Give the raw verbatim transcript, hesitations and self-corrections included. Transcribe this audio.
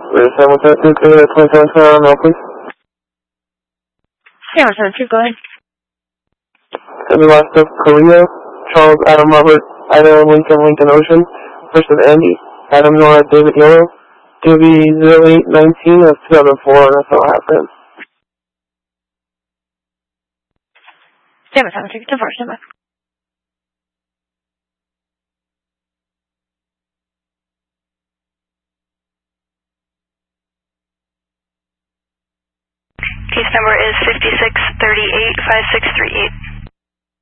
We're seven seven two, clear at twenty-seven seven now, please. seven seven two, go ahead. And the last of Korea, Charles, Adam, Robert, Ida, Lincoln, Lincoln, Ocean. First of Andy, Adam, Nora, David, Yolo. D B zero eight nineteen of two thousand four, and that's all I have for him. seven seven two, ten four, stand by. Case number is five six three eight, five six three eight.